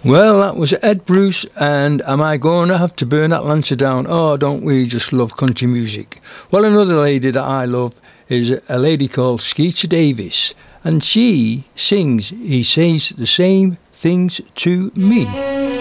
Well, that was Ed Bruce, and Am I Going to Have to Burn Atlanta Down? Oh, don't we just love country music? Well, another lady that I love is a lady called Skeeter Davis, and she sings He Says the Same Things to Me.